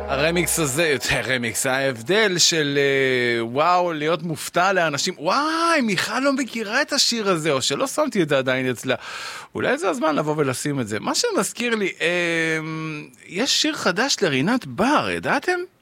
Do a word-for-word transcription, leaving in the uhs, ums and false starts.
הרמיקס הזה, הרמיקס, ההבדל של וואו, להיות מופתע לאנשים, וואי, מיכל לא מכירה את השיר הזה, או שלא שמתי את זה עדיין אצלה, אולי זה הזמן לבוא ולשים את זה. מה שמזכיר לי, אה, יש שיר חדש לרינת בר, ידעתם?